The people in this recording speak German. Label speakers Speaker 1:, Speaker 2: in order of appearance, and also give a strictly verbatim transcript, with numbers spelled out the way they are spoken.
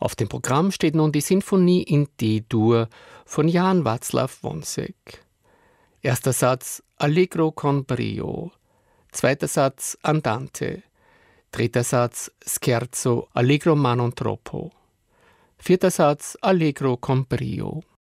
Speaker 1: Auf dem Programm steht nun die Sinfonie in D-Dur von Johann Václav Wonsek. Erster Satz Allegro con brio, zweiter Satz Andante, dritter Satz Scherzo Allegro ma non troppo, vierter Satz Allegro con brio.